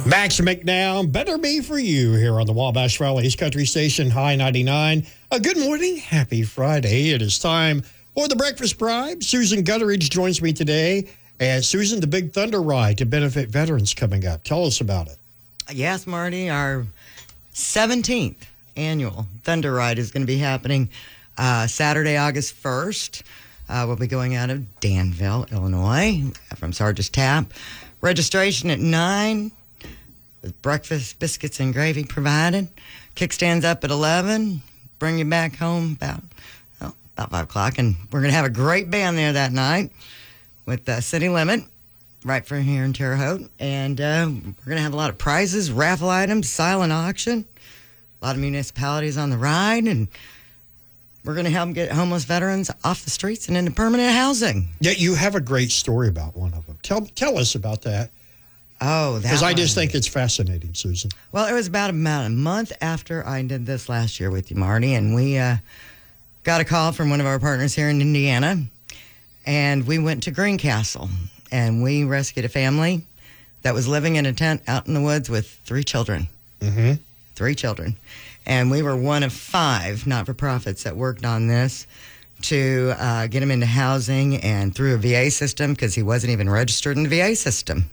Max McNown, Better Be For You here on the Wabash Valley's Country Station, High 99. Good morning. Happy Friday. It is time for the Breakfast Bribe. Susan Gutteridge joins me today. And Susan, the Big Thunder Ride to benefit veterans coming up. Tell us about it. Yes, Marty, our 17th annual Thunder Ride is going to be happening Saturday, August 1st. We'll be going out of Danville, Illinois, from Sarge's Tap. Registration at 9, with breakfast, biscuits, and gravy provided. Kickstands up at 11. Bring you back home about 5 o'clock. And we're going to have a great band there that night with City Limit, right from here in Terre Haute. And we're going to have a lot of prizes, raffle items, silent auction, a lot of municipalities on the ride, and we're going to help get homeless veterans off the streets and into permanent housing. Yeah, you have a great story about one of them. Tell us about that. Oh, that because I just think it's fascinating, Susan. Well, it was about a month after I did this last year with you, Marty, and we got a call from one of our partners here in Indiana, and we went to Greencastle, and we rescued a family that was living in a tent out in the woods with 3 children. Mm-hmm. 3 children. And we were one of 5 not-for-profits that worked on this to get him into housing and through a VA system, because he wasn't even registered in the VA system.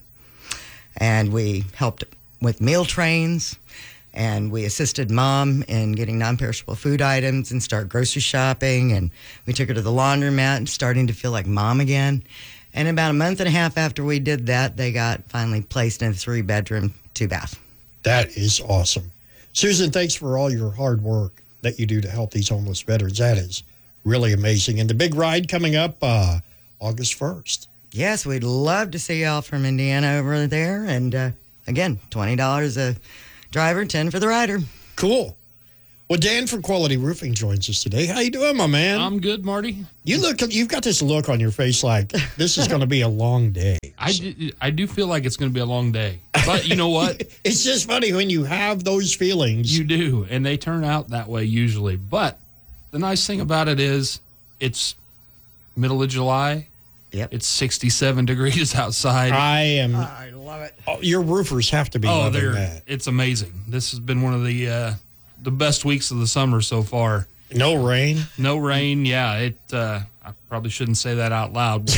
And we helped with meal trains, and we assisted Mom in getting non-perishable food items and start grocery shopping, and we took her to the laundromat and starting to feel like Mom again. And about a month and a half after we did that, they got finally placed in a 3-bedroom, 2-bath. That is awesome. Susan, thanks for all your hard work that you do to help these homeless veterans. That is really amazing. And the big ride coming up August 1st. Yes, we'd love to see y'all from Indiana over there. And again, $20 a driver, 10 for the rider. Cool. Well, Dan from Quality Roofing joins us today. How you doing, my man? I'm good, Marty. You've got this look on your face like this is going to be a long day. I do feel like it's going to be a long day. But you know what? It's just funny when you have those feelings. You do, and they turn out that way usually. But the nice thing about it is it's middle of July. Yep. It's 67 degrees outside. I love it. Oh, your roofers have to be loving that. It's amazing. This has been one of the best weeks of the summer so far. No rain? No rain, yeah. I probably shouldn't say that out loud.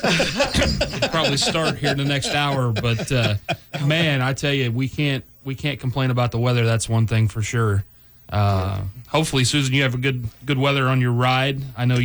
We'll probably start here in the next hour. But, man, I tell you, we can't complain about the weather. That's one thing for sure. Hopefully, Susan, you have a good weather on your ride. I know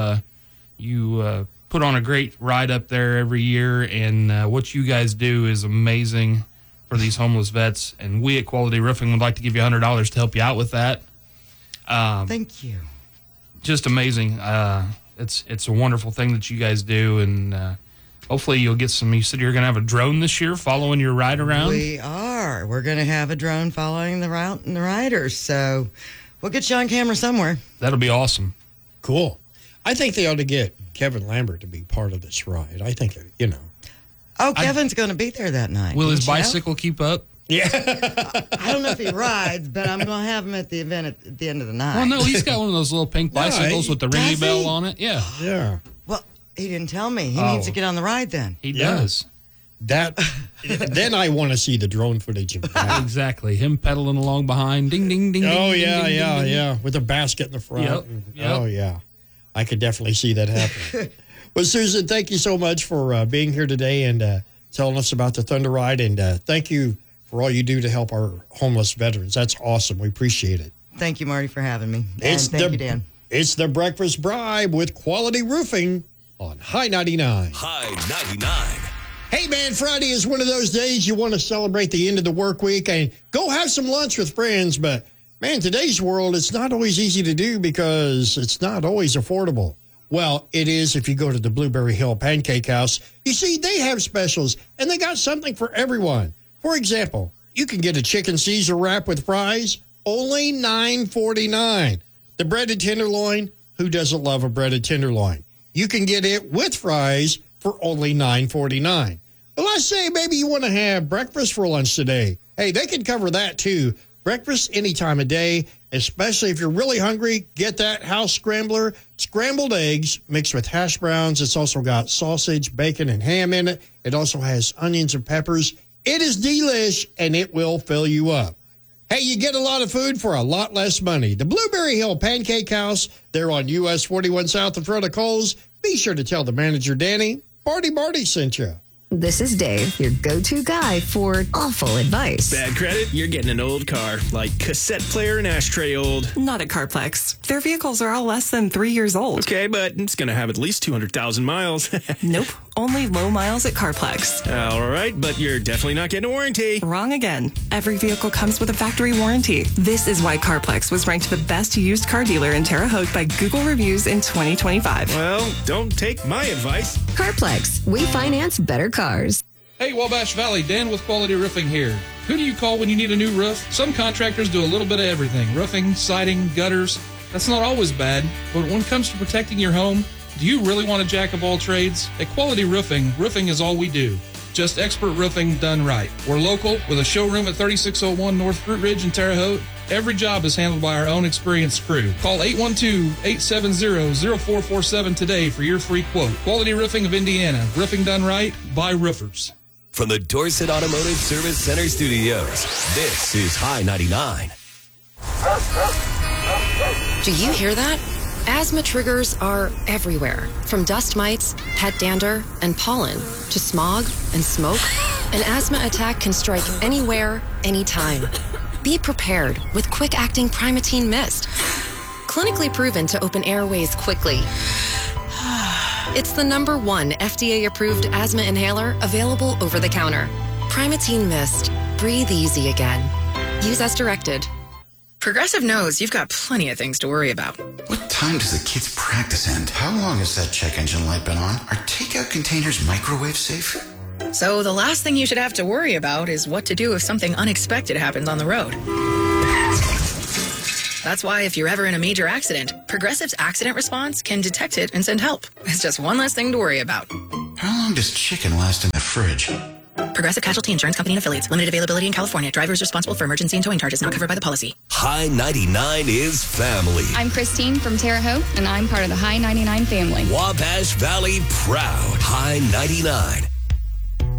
you put on a great ride up there every year, and what you guys do is amazing for these homeless vets, and we at Quality Roofing would like to give you $100 to help you out with that. Thank you. Just amazing. It's a wonderful thing that you guys do, and hopefully you'll get some. You said you're going to have a drone this year following your ride around? We are. We're going to have a drone following the route and the riders, so we'll get you on camera somewhere. That'll be awesome. Cool. I think they ought to get Kevin Lambert to be part of this ride. I think, Oh, Kevin's going to be there that night. Will his bicycle keep up? Yeah. I don't know if he rides, but I'm going to have him at the event at the end of the night. Well, no, he's got one of those little pink bicycles with the ringy bell on it. Yeah. Yeah. Well, he didn't tell me. He needs to get on the ride then. He does. Then I want to see the drone footage of that. Exactly. Him pedaling along behind. Ding, ding, ding, Oh, ding, yeah, ding, yeah, ding, ding. yeah. With a basket in the front. Yep. Oh, yeah. I could definitely see that happen. Well, Susan, thank you so much for being here today and telling us about the Thunder Ride. And thank you for all you do to help our homeless veterans. That's awesome. We appreciate it. Thank you, Marty, for having me. And thank you, Dan. It's the Breakfast Bribe with Quality Roofing on High 99. High 99. Hey, man, Friday is one of those days you want to celebrate the end of the work week and go have some lunch with friends. But, man, today's world, it's not always easy to do because it's not always affordable. Well, it is if you go to the Blueberry Hill Pancake House. You see, they have specials, and they got something for everyone. For example, you can get a chicken Caesar wrap with fries, only $9.49. The breaded tenderloin, who doesn't love a breaded tenderloin? You can get it with fries for only $9.49. Well, let's say maybe you want to have breakfast for lunch today. Hey, they can cover that too. Breakfast any time of day, especially if you're really hungry. Get that house scrambler, scrambled eggs mixed with hash browns. It's also got sausage, bacon, and ham in it. It also has onions and peppers. It is delish, and it will fill you up. Hey, you get a lot of food for a lot less money. The Blueberry Hill Pancake House, they're on US 41 South in front of Kohl's. Be sure to tell the manager, Danny, Party Marty sent you. This is Dave, your go-to guy for awful advice. Bad credit? You're getting an old car, like cassette player and ashtray old. Not at CarPlex. Their vehicles are all less than 3 years old. Okay, but it's going to have at least 200,000 miles. Nope. Only low miles at CarPlex. All right, but you're definitely not getting a warranty. Wrong again. Every vehicle comes with a factory warranty. This is why CarPlex was ranked the best used car dealer in Terre Haute by Google Reviews in 2025. Well, don't take my advice. CarPlex. We finance better cars. Hey, Wabash Valley, Dan with Quality Roofing here. Who do you call when you need a new roof? Some contractors do a little bit of everything. Roofing, siding, gutters. That's not always bad, but when it comes to protecting your home, do you really want a jack of all trades? At Quality Roofing, roofing is all we do. Just expert roofing done right. We're local with a showroom at 3601 North Fruit Ridge in Terre Haute. Every job is handled by our own experienced crew. Call 812-870-0447 today for your free quote. Quality Roofing of Indiana. Roofing done right by roofers. From the Dorset Automotive Service Center Studios, this is High 99. Do you hear that? Asthma triggers are everywhere, from dust mites, pet dander, and pollen, to smog and smoke. An asthma attack can strike anywhere, anytime. Be prepared with quick-acting Primatene Mist. Clinically proven to open airways quickly. It's the #1 FDA-approved asthma inhaler available over the counter. Primatene Mist. Breathe easy again. Use as directed. Progressive knows you've got plenty of things to worry about. What time does the kids' practice end? How long has that check engine light been on? Are takeout containers microwave safe? So the last thing you should have to worry about is what to do if something unexpected happens on the road. That's why if you're ever in a major accident, Progressive's accident response can detect it and send help. It's just one less thing to worry about. How long does chicken last in the fridge? Progressive Casualty Insurance Company and Affiliates. Limited availability in California. Drivers responsible for emergency and towing charges not covered by the policy. High 99 is family. I'm Christine from Terre Haute, and I'm part of the High 99 family. Wabash Valley proud. High 99.